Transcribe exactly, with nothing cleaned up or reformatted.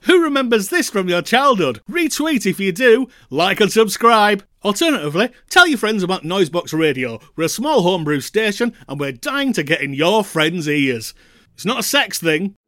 Who remembers this from your childhood? Retweet if you do, like and subscribe. Alternatively, tell your friends about Noisebox Radio. We're a small homebrew station and we're dying to get in your friends' ears. It's not a sex thing,